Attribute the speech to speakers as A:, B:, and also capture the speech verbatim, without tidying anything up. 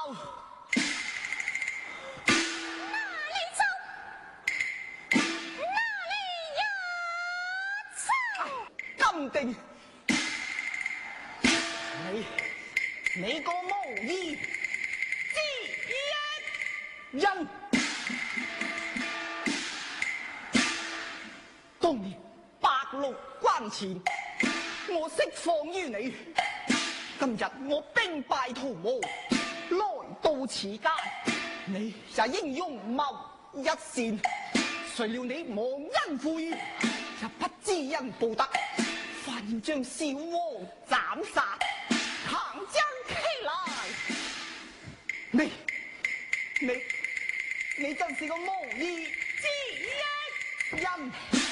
A: 金定，你你個無義之一人，當年白鹿關前，我釋放於你。今日我兵敗逃亡，來到此間，你也英勇謀一線。誰料你忘恩負義，也不知恩報德，反要將小王斬殺，強將起來。你你你真是個無義之人！